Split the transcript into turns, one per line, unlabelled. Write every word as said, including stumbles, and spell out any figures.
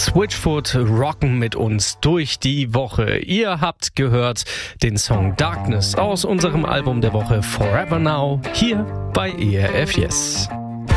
Switchfoot rocken mit uns durch die Woche. Ihr habt gehört den Song Darkness aus unserem Album der Woche Forever Now hier bei E R F Yes.